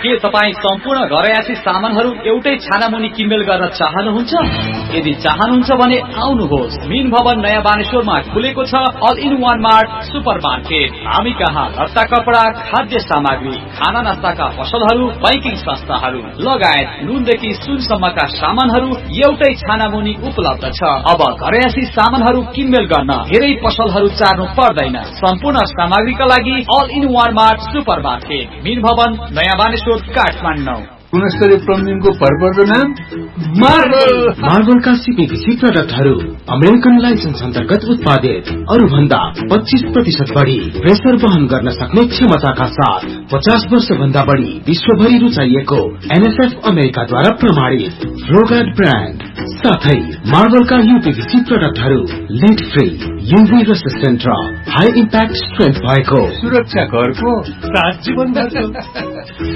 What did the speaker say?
के तपाईँ सम्पूर्ण घरयासी सामानहरू एउटै छानामुनि किनमेल गर्न चाहनुहुन्छ? यदि चाहनुहुन्छ भने आउनुहोस्, मीन भवन नयाँ बानेश्वरमा खुलेको छ all in one mart super market. हामी कहाँ लत्ता कपडा, खाद्य सामग्री, खाना नास्ताका पसलहरू, बैंकिङ संस्थाहरू लगायत नुनदेखि सुनसम्मका सामानहरू एउटै छानामुनि उपलब्ध छ। अब घरयासी सामानहरू किनमेल गर्न धेरै पसलहरू चार्नु पर्दैन। सम्पूर्ण सामग्रीका लागि all in one mart super market, मीन भवन नयाँ बानेश्वर काठमाडौँ। गुणस्तरीय प्लम्बिङको भरपर्दो नाम मार्बलका सीपीवीसी प्रोडक्टहरू अमेरिकन लाइसेन्स अन्तर्गत उत्पादित, अरू भन्दा 25% बढी प्रेसर वहन गर्न सक्ने क्षमताका साथ 50 वर्ष भन्दा बढी विश्वभरि रुचाइएको एनएसएफ अमेरिकाद्वारा प्रमाणित रोगार्ड ब्रान्ड, साथै मार्बलका यूपीवीसी प्रोडक्टहरू लिड फ्री, यूभी रेसिस्टेन्ट र हाई इम्प्याक्ट स्ट्रेन्थ भएको सुरक्षा घरको 7 जीवन